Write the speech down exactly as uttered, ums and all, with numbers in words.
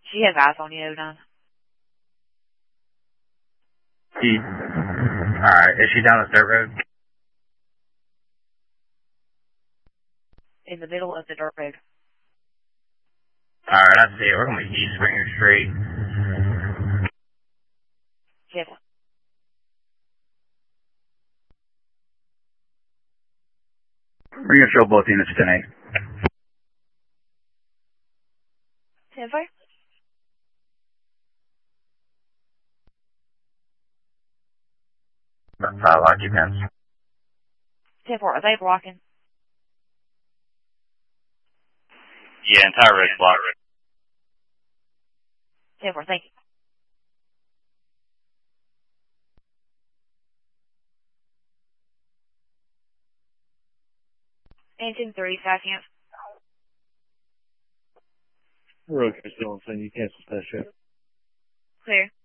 She has eyes on you, nine. She, alright, is she down the dirt road? In the middle of the dirt road. Alright, I see it. We're gonna be East Springer Street. Yes. We're gonna show both units ten eight. ten four? About five occupants. ten four, are they blocking? Yeah, entire road's blocked. ten four, thank you. Engine three, five camp. We're okay, still on scene. You cancel that shit. Clear.